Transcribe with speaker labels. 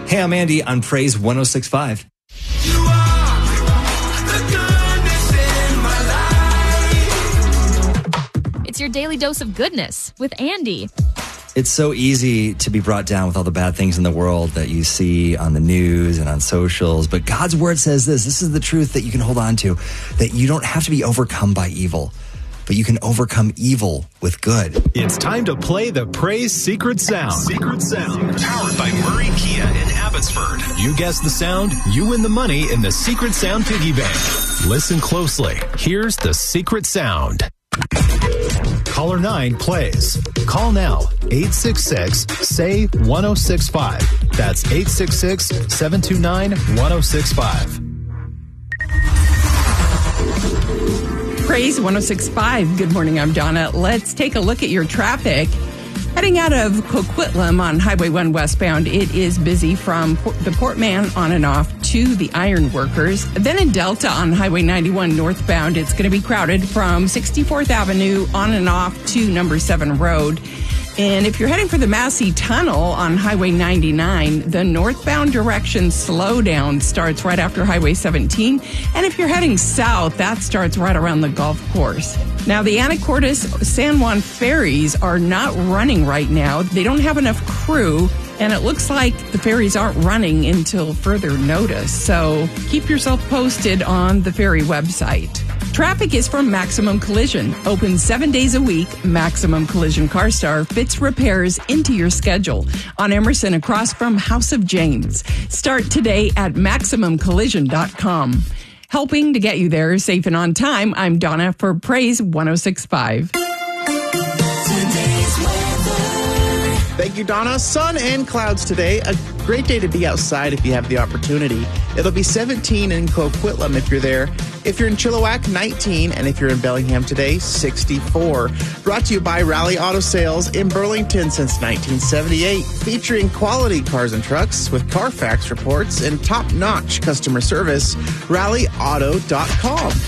Speaker 1: Hey, I'm Andy on Praise 106.5.
Speaker 2: You are the goodness in my life.
Speaker 3: It's your daily dose of goodness with Andy.
Speaker 1: It's so easy to be brought down with all the bad things in the world that you see on the news and on socials. But God's word says this is the truth that you can hold on to, that you don't have to be overcome by evil, but you can overcome evil with good.
Speaker 4: It's time to play the Praise Secret Sound. Secret Sound. Powered by Murray Kia in Abbotsford. You guess the sound, you win the money in the Secret Sound Piggy Bank. Listen closely. Here's the Secret Sound. Caller 9 plays. Call now. 866-SAY-1065. That's 866-729-1065.
Speaker 5: Praise 106.5. Good morning, I'm Donna. Let's take a look at your traffic. Heading out of Coquitlam on Highway 1 westbound, it is busy from the Port Mann on and off to the Iron Workers. Then in Delta on Highway 91 northbound, it's going to be crowded from 64th Avenue on and off to number 7 Road. And if you're heading for the Massey Tunnel on Highway 99, the northbound direction slowdown starts right after Highway 17. And if you're heading south, that starts right around the golf course. Now, the Anacortes San Juan ferries are not running right now. They don't have enough crew, and it looks like the ferries aren't running until further notice. So keep yourself posted on the ferry website. Traffic is from Maximum Collision. Open 7 days a week, Maximum Collision CarStar fits repairs into your schedule on Emerson across from House of James. Start today at MaximumCollision.com. Helping to get you there safe and on time, I'm Donna for Praise 106.5.
Speaker 6: Thank you, Donna. Sun and clouds today. A great day to be outside if you have the opportunity. It'll be 17 in Coquitlam if you're there. If you're in Chilliwack, 19. And if you're in Bellingham today, 64. Brought to you by Rally Auto Sales in Burlington since 1978. Featuring quality cars and trucks with Carfax reports and top-notch customer service. RallyAuto.com.